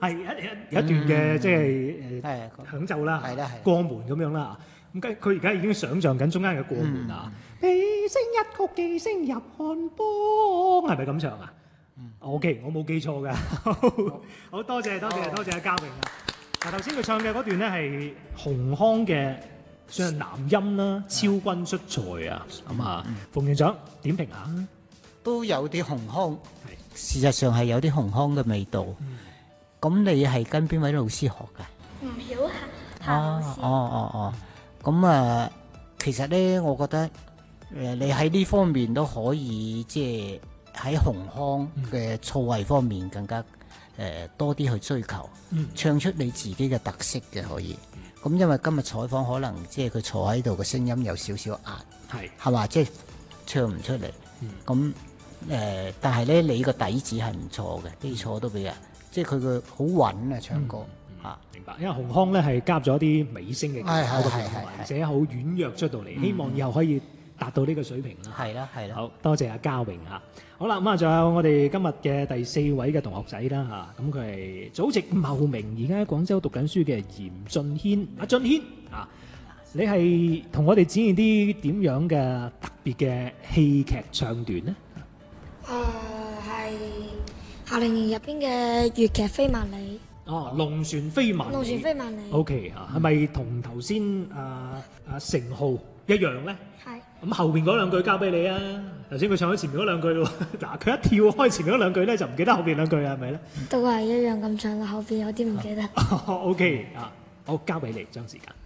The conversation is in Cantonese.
係一段嘅即係享奏啦，過門咁樣啦。咁佢而家已經想像緊中間嘅過門啊！悲聲一曲，寄聲入漢邦，係咪咁唱啊？OK， 我冇記錯㗎。好多謝阿嘉榮啊！嗱，頭先佢唱嘅嗰段咧係洪康嘅算係男音啦，超君出塞啊！咁啊，馮院長點評下？ 都有啲洪康，事實上係有啲洪康嘅味道。咁你係跟邊位老師學㗎？ 吳曉夏老師。 咁啊，其實咧，我覺得你喺呢方面都可以，即係喺洪康嘅造詣方面更加多啲去追求，唱出你自己嘅特色嘅可以。咁因為今日採訪可能即係佢坐喺度嘅聲音有少少壓，係嘛，即係唱唔出嚟。咁但係咧，你個底子係唔錯嘅，基礎都比較，即係佢個好穩啊唱歌。 明白，因為洪康咧係加咗啲美聲嘅技巧，而且好婉約出到嚟，希望以後可以達到呢個水平啦。 係啦。 好多謝阿嘉榮嚇。好啦，咁啊，仲有我哋今日嘅第4位嘅同學仔啦嚇，咁佢係祖籍茂名，而家喺廣州讀緊書嘅嚴俊軒。阿俊軒啊，你係同我哋展現啲點樣嘅特別嘅戲劇唱段呢？ 係夏令營入邊嘅粵劇《飛萬里》。 龍船飛萬里。 龍船飛萬里。 O.K. 啊，係咪同頭先成浩一樣咧？ 係。咁後邊嗰兩句交俾你啊！頭先佢唱咗前面嗰兩句咯，嗱佢一跳開前面嗰兩句咧，就唔記得後邊兩句係咪咧？ 都係一樣咁唱啦，後邊有啲唔記得。 O.K. 啊，好交俾你，將時間。